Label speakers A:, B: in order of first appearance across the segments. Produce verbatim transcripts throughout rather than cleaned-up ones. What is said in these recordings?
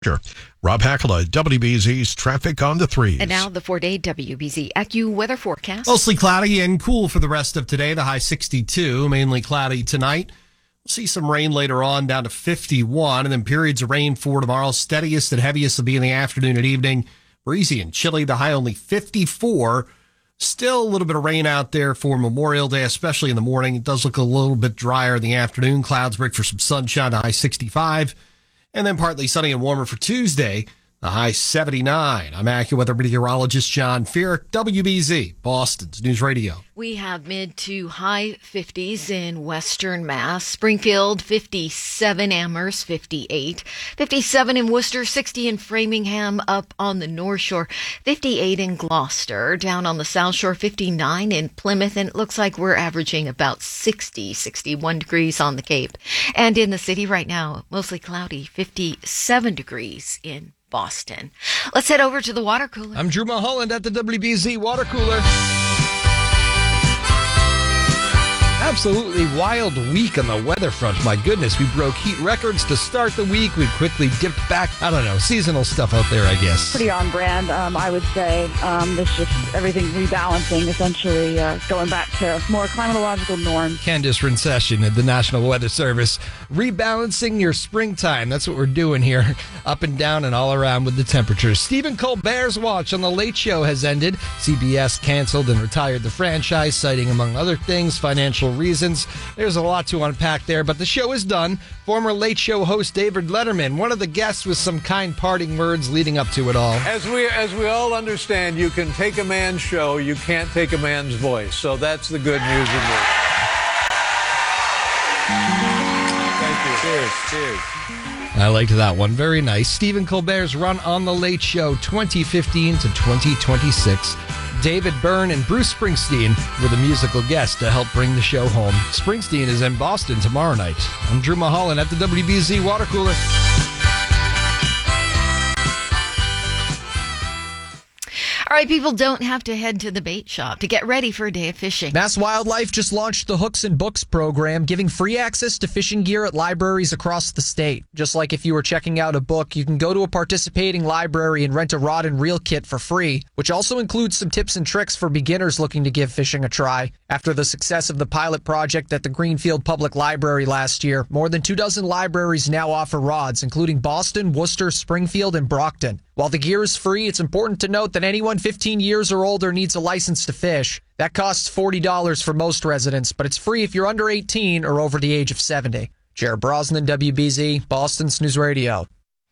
A: Sure. Rob Hackela, W B Z's Traffic on the Threes.
B: And now the four-day W B Z AccuWeather forecast.
C: Mostly cloudy and cool for the rest of today. The high sixty-two, mainly cloudy tonight. We'll see some rain later on down to fifty-one, and then periods of rain for tomorrow. Steadiest and heaviest will be in the afternoon and evening. Breezy and chilly, the high only fifty-four. Still a little bit of rain out there for Memorial Day, especially in the morning. It does look a little bit drier in the afternoon. Clouds break for some sunshine, the high sixty-five. And then partly sunny and warmer for Tuesday, the high seventy-nine. I'm AccuWeather meteorologist John Fear, W B Z, Boston's News Radio.
B: We have mid to high fifties in Western Mass. Springfield, fifty-seven. Amherst, fifty-eight. fifty-seven in Worcester, sixty in Framingham, up on the North Shore. fifty-eight in Gloucester. Down on the South Shore, fifty-nine in Plymouth. And it looks like we're averaging about sixty, sixty-one degrees on the Cape. And in the city right now, mostly cloudy, fifty-seven degrees in Boston. Let's head over to the water cooler.
D: I'm Drew Mulholland at the W B Z water cooler. Absolutely wild week on the weather front. My goodness, we broke heat records to start the week. We quickly dipped back. I don't know, seasonal stuff out there, I guess.
E: Pretty on brand, um, I would say. Um, there's just everything rebalancing, essentially uh, going back to more climatological norms.
D: Candice Rincession at the National Weather Service. Rebalancing your springtime. That's what we're doing here. Up and down and all around with the temperatures. Stephen Colbert's watch on The Late Show has ended. C B S canceled and retired the franchise, citing, among other things, financial reasons. There's a lot to unpack there, but the show is done. Former Late Show host David Letterman, one of the guests, with some kind parting words leading up to it all.
F: As we as we all understand, you can take a man's show, you can't take a man's voice. So that's the good news in this. Thank you. Cheers. Cheers.
D: I liked that one. Very nice. Stephen Colbert's run on The Late Show, twenty fifteen to twenty twenty-six. David Byrne and Bruce Springsteen were the musical guests to help bring the show home. Springsteen is in Boston tomorrow night. I'm Drew Mulholland at the W B Z water cooler.
B: All right, people don't have to head to the bait shop to get ready for a day of fishing.
G: Mass Wildlife just launched the Hooks and Books program, giving free access to fishing gear at libraries across the state. Just like if you were checking out a book, you can go to a participating library and rent a rod and reel kit for free, which also includes some tips and tricks for beginners looking to give fishing a try. After the success of the pilot project at the Greenfield Public Library last year, more than two dozen libraries now offer rods, including Boston, Worcester, Springfield, and Brockton. While the gear is free, it's important to note that anyone fifteen years or older needs a license to fish. That costs forty dollars for most residents, but it's free if you're under eighteen or over the age of seventy. Jared Brosnan, W B Z, Boston's News Radio.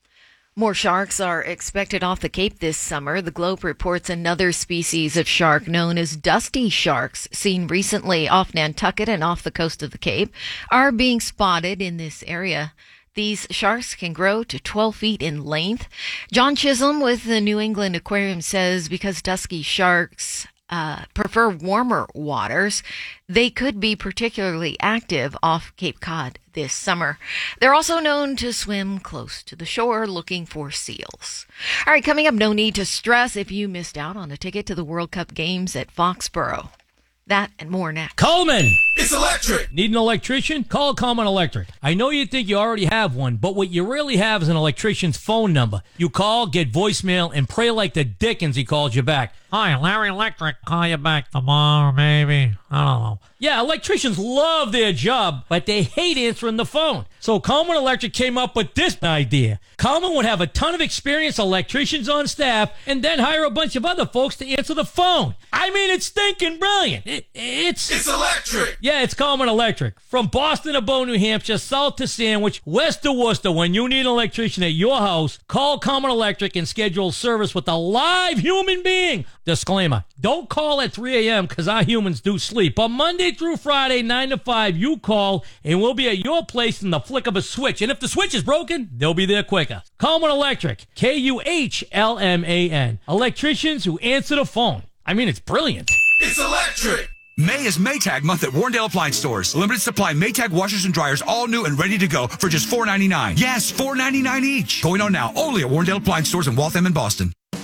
B: More sharks are expected off the Cape this summer. The Globe reports another species of shark known as dusty sharks, seen recently off Nantucket and off the coast of the Cape, are being spotted in this area. These sharks can grow to twelve feet in length. John Chisholm with the New England Aquarium says because dusky sharks uh, prefer warmer waters, they could be particularly active off Cape Cod this summer. They're also known to swim close to the shore looking for seals. All right, coming up, no need to stress if you missed out on a ticket to the World Cup games at Foxborough. That and more next.
H: Coleman!
I: It's electric!
H: Need an electrician? Call Coleman Electric. I know you think you already have one, but what you really have is an electrician's phone number. You call, get voicemail, and pray like the dickens he calls you back.
J: Hi, Larry Electric. Call you back tomorrow, maybe. I don't know.
H: Yeah, electricians love their job, but they hate answering the phone. So Coleman Electric came up with this idea. Coleman would have a ton of experienced electricians on staff and then hire a bunch of other folks to answer the phone. I mean, it's stinking brilliant. It, it's...
I: It's electric!
H: Yeah, it's Coleman Electric. From Boston to Bow, New Hampshire, south to Sandwich, west to Worcester, when you need an electrician at your house, call Coleman Electric and schedule service with a live human being. Disclaimer, don't call at three a.m. because our humans do sleep. But Monday through Friday, nine to five, you call and we'll be at your place in the flick of a switch. And if the switch is broken, they'll be there quicker. Coleman Electric, K U H L M A N. Electricians who answer the phone. I mean, it's brilliant.
I: It's electric!
K: May is Maytag month at Warrendale Appliance Stores. Limited supply Maytag washers and dryers, all new and ready to go for just four ninety-nine. Yes, four ninety-nine each. Going on now only at Warrendale Appliance Stores in Waltham and Boston.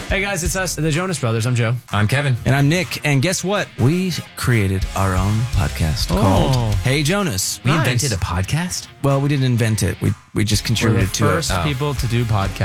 L: Hey guys, it's us, the Jonas Brothers. I'm Joe.
M: I'm Kevin.
N: And I'm Nick. And guess what? We created our own podcast
L: Oh.
N: called Hey Jonas.
M: We
L: Nice.
M: invented a podcast?
N: Well, we didn't invent it. We we just
L: We're the
N: contributed to it.
L: first people to do podcasts.